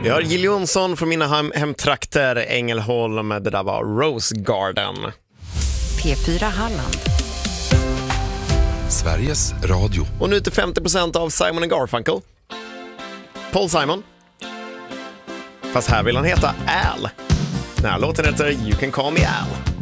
Jag hör Jill Johnson från mina hemtrakter, Ängelholm. Det där var Rose Garden. P4 Halland. Sveriges Radio. Och nu till 50% av Simon & Garfunkel. Paul Simon. Fast här vill han heta Al. Den här låten heter You Can Call Me Al.